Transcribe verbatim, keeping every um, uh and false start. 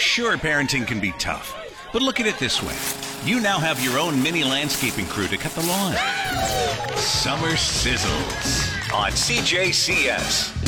Sure, parenting can be tough, but look at it this way. You now have your own mini landscaping crew to cut the lawn. Summer Sizzles on C J C S.